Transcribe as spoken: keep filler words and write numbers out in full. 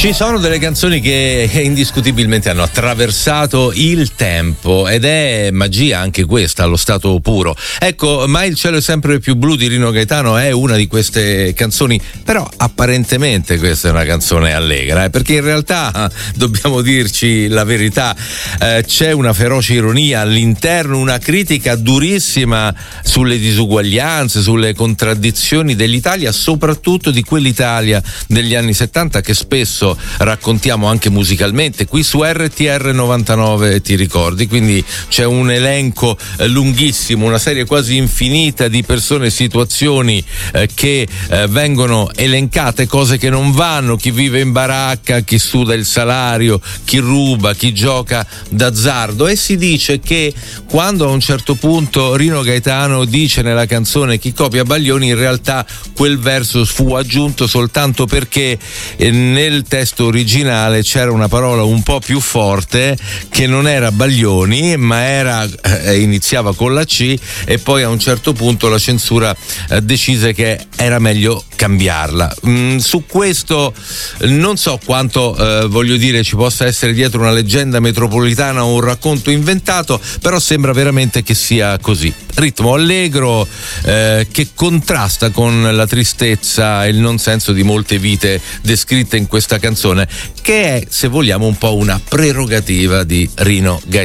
Ci sono delle canzoni che indiscutibilmente hanno attraversato il tempo ed è magia anche questa allo stato puro. Ecco, Ma il cielo è sempre più blu di Rino Gaetano è una di queste canzoni, però apparentemente questa è una canzone allegra, eh, perché in realtà dobbiamo dirci la verità, eh, c'è una feroce ironia all'interno, una critica durissima sulle disuguaglianze, sulle contraddizioni dell'Italia, soprattutto di quell'Italia degli anni settanta che spesso raccontiamo anche musicalmente qui su R T R novantanove, ti ricordi? Quindi c'è un elenco eh, lunghissimo, una serie quasi infinita di persone e situazioni eh, che eh, vengono elencate, cose che non vanno, chi vive in baracca, chi suda il salario, chi ruba, chi gioca d'azzardo, e si dice che quando a un certo punto Rino Gaetano dice nella canzone chi copia Baglioni, in realtà quel verso fu aggiunto soltanto perché eh, nel testo originale c'era una parola un po' più forte che non era Baglioni ma era eh, iniziava con la C, e poi a un certo punto la censura eh, decise che era meglio cambiarla. Mm, su questo non so quanto eh, voglio dire ci possa essere dietro una leggenda metropolitana o un racconto inventato, però sembra veramente che sia così. Ritmo allegro eh, che contrasta con la tristezza e il non senso di molte vite descritte in questa canzone, che è, se vogliamo, un po' una prerogativa di Rino Gaetano.